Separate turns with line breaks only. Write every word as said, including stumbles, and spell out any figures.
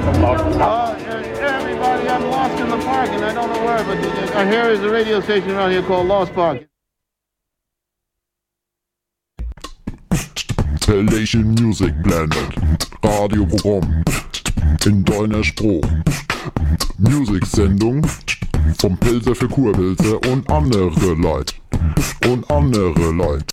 Uh, everybody, I'm lost in the park and I don't know where, but I hear there's a radio station around here called Lost Park.
Pelation Music Planet, Radioprogramm in deiner Spruch. Musiksendung vom Pilzer für Kurpilze und andere Leute. Und andere Leute.